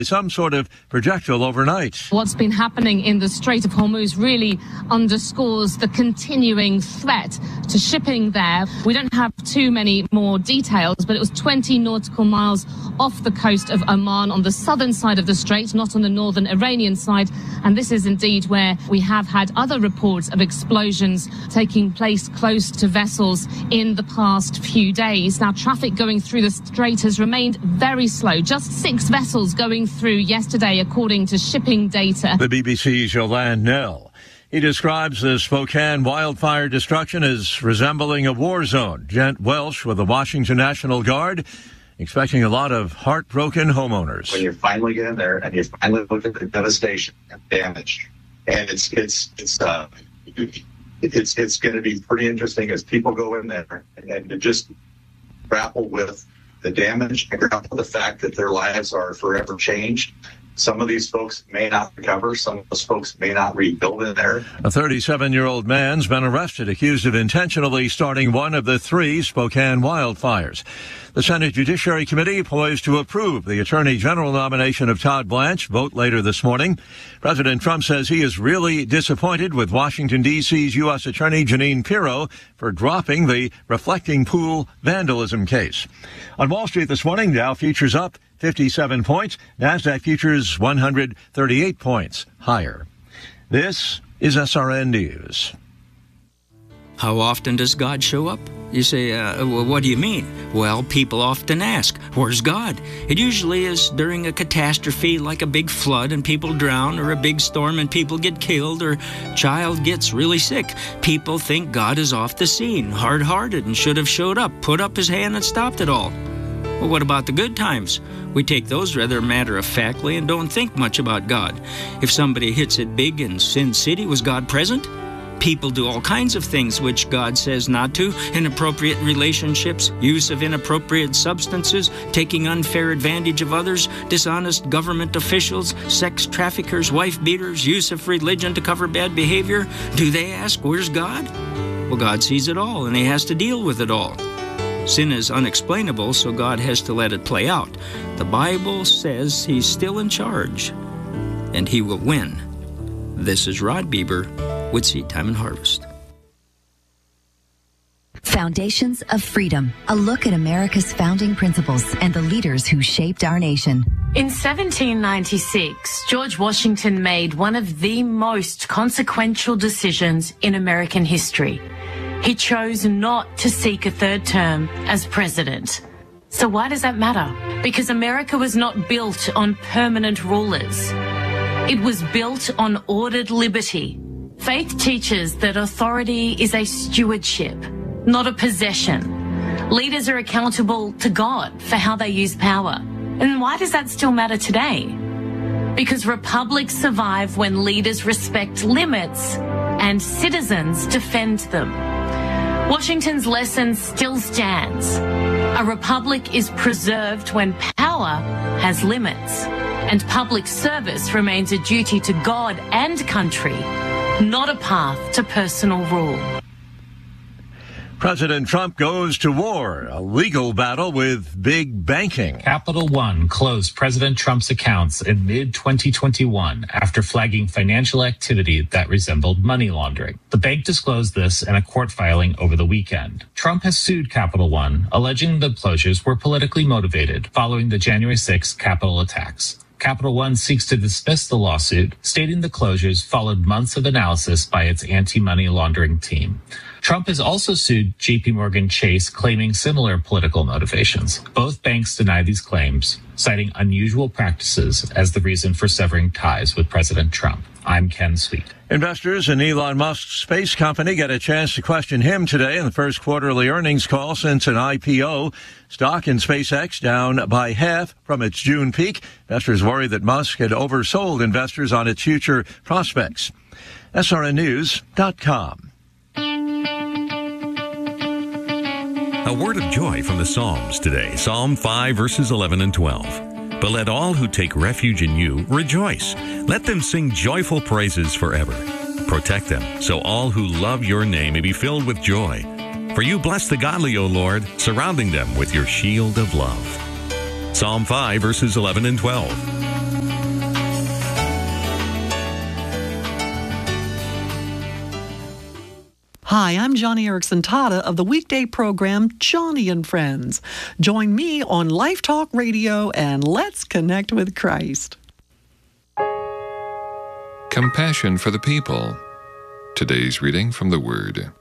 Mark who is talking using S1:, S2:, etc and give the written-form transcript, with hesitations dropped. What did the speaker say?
S1: some sort of projectile overnight.
S2: What's been happening in the Strait of Hormuz really underscores the continuing threat to shipping there. We don't have too many more details, but it was 20 nautical miles off the coast of Oman on the southern side of the strait, not on the northern Iranian side. And this is indeed where we have had other reports of explosions taking place close to vessels in the past few days. Now, traffic going through the strait has remained very slow. Just 6 vessels going through yesterday, according to shipping data.
S1: The BBC's Yolande Knell. He describes the Spokane wildfire destruction as resembling a war zone. Gent Welsh with the Washington National Guard, expecting a lot of heartbroken homeowners.
S3: When you finally get in there and you finally look at the devastation and damage, and it's going to be pretty interesting as people go in there and to just grapple with the damage and grapple with the fact that their lives are forever changed. Some of these folks may not recover. Some of those folks may not rebuild in there.
S1: A 37-year-old man's been arrested, accused of intentionally starting one of the 3 Spokane wildfires. The Senate Judiciary Committee poised to approve the Attorney General nomination of Todd Blanche. Vote later this morning. President Trump says he is really disappointed with Washington, D.C.'s U.S. Attorney Jeanine Pirro for dropping the reflecting pool vandalism case. On Wall Street this morning, Dow futures up 57 points. NASDAQ futures 138 points higher. This is SRN News.
S4: How often does God show up? You say, well, what do you mean? Well, people often ask, where's God? It usually is during a catastrophe like a big flood and people drown, or a big storm and people get killed, or a child gets really sick. People think God is off the scene, hard-hearted, and should have showed up, put up his hand and stopped it all. Well, what about the good times? We take those rather matter-of-factly and don't think much about God. If somebody hits it big in Sin City, was God present? People do all kinds of things which God says not to: inappropriate relationships, use of inappropriate substances, taking unfair advantage of others, dishonest government officials, sex traffickers, wife beaters, use of religion to cover bad behavior. Do they ask, where's God? Well, God sees it all, and he has to deal with it all. Sin is unexplainable, so God has to let it play out. The Bible says he's still in charge, and he will win. This is Rod Bieber with Seed Time and Harvest.
S5: Foundations of Freedom, a look at America's founding principles and the leaders who shaped our nation.
S6: In 1796, George Washington made one of the most consequential decisions in American history. He chose not to seek a 3rd term as president. So why does that matter? Because America was not built on permanent rulers. It was built on ordered liberty. Faith teaches that authority is a stewardship, not a possession. Leaders are accountable to God for how they use power. And why does that still matter today? Because republics survive when leaders respect limits and citizens defend them. Washington's lesson still stands. A republic is preserved when power has limits, and public service remains a duty to God and country, not a path to personal rule.
S1: President Trump goes to war, a legal battle with big banking.
S7: Capital One closed President Trump's accounts in mid-2021 after flagging financial activity that resembled money laundering. The bank disclosed this in a court filing over the weekend. Trump has sued Capital One, alleging the closures were politically motivated following the January 6th Capitol attacks. Capital One seeks to dismiss the lawsuit, stating the closures followed months of analysis by its anti-money laundering team. Trump has also sued JPMorgan Chase, claiming similar political motivations. Both banks deny these claims, citing unusual practices as the reason for severing ties with President Trump. I'm Ken Sweet.
S1: Investors in Elon Musk's space company get a chance to question him today in the first quarterly earnings call since an IPO. Stock in SpaceX down by half from its June peak. Investors worry that Musk had oversold investors on its future prospects. SRNnews.com.
S8: A word of joy from the Psalms today. Psalm 5, verses 11 and 12. But let all who take refuge in you rejoice. Let them sing joyful praises forever. Protect them, so all who love your name may be filled with joy. For you bless the godly, O Lord, surrounding them with your shield of love. Psalm 5, verses 11 and 12.
S9: Hi, I'm Johnny Erickson Tata of the weekday program Johnny and Friends. Join me on Life Talk Radio and let's connect with Christ.
S10: Compassion for the people. Today's reading from the Word.